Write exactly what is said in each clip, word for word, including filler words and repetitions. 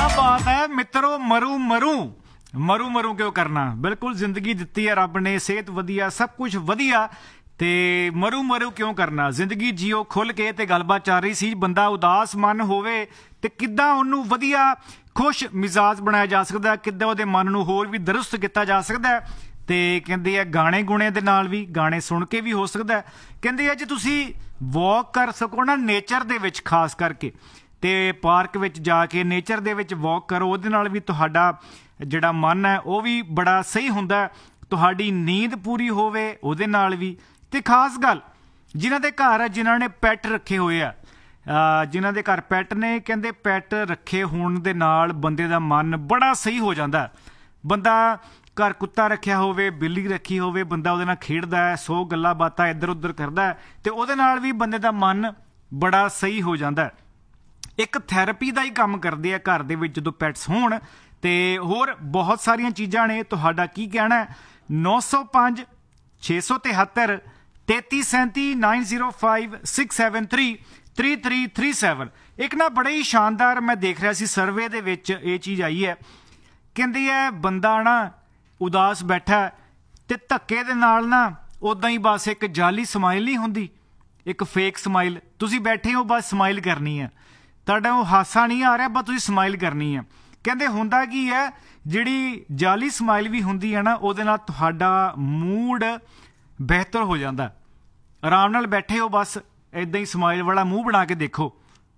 बात है मित्रों, मरू मरू मरू मरू क्यों करना। बिल्कुल जिंदगी दिती है रब ने, सेहत वधिया, सब कुछ वधिया, ते मरू मरू क्यों करना। जिंदगी जियो खुल के। ते गलबात चल रही सी, बंदा उदास मन होवे ते किद्दां उहनूं वधिया खुश मिजाज बनाया जा सकदा, किद्दां उहदे मन नूं होर भी दुरुस्त किया जा सकदा है। ते कहंदे आ गाने गुणे दे नाल भी, गाने सुन के भी हो सकदा है। कहंदे आ जे तुसीं वॉक कर सको ना नेचर दे विच, खास करके ते पार्क विच जाके नेचर दे विच वॉक करो, उहदे नाल भी तुहाडा जिहड़ा मन है वो भी बड़ा सही हुंदा है। तुहाडी नींद पूरी होवे उहदे नाल भी। ते खास गल जिन्हां दे घर है, जिन्हां ने पैट रखे हुए आ, जिन्हां दे घर पैट ने, कहंदे पैट रखे होण दे नाल बंदे दा मन बड़ा सही हो जांदा है। बंदा घर कुत्ता रखिया होवे, बिल्ली रखी होवे, बंदा उहदे नाल खेडदा है, सौ गल्लां बातां इधर उधर करदा है, ते उहदे नाल भी बंदे दा मन बड़ा सही हो जांदा है। एक थैरेपी का ही काम करते हैं घर दे विच जदों पैट्स होण। ते होर बहुत सारिया चीज़ां ने। तुहाडा की कहना है? नौ सौ पाँच छे सौ तिहत्तर तेती सैंती nine zero five six seven three three three three seven. एक ना बड़े ही शानदार मैं देख रहा सी सर्वे दे विच ये चीज़ आई है। कहंदी है बंदा ना उदास बैठा ते धक्के दे नाल ना उदां ही बस एक जाली समाइल नहीं हुंदी, एक फेक समाइल। तुसीं बैठे हो बस समाइल करनी है, तुहाडा वो हासा नहीं आ रहा, बस तुसीं समाइल करनी है। कहंदे हुंदा की है, जिहड़ी जाली समाइल भी हुंदी है ना, उहदे नाल तुहाडा मूड बेहतर हो जांदा। आराम नाल बैठे हो बस इदां ही समाइल वाला मूँह बना के देखो,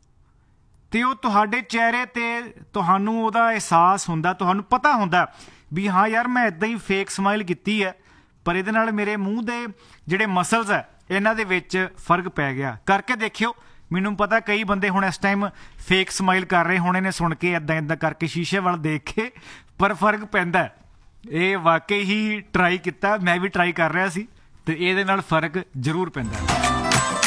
ते वो तुहाडे चेहरे ते तुहानूं उहदा एहसास हुंदा, तुहानूं पता हुंदा भी हाँ यार मैं इदां ही फेक समाइल कीती है, पर इहदे नाल मेरे मूँह दे जिहड़े मसल्स है इन्हां दे विच फर्क पै गया। करके देखियो। मैनूं पता कई बंदे हुण इस टाइम फेक समाइल कर रहे होने ने सुन के, इदां इदां करके शीशे वाल देख के, पर फर्क पैंदा है। ये वाकई ही ट्राई किया, मैं भी ट्राई कर रहा सी, ते इहदे नाल फर्क जरूर पैंदा है।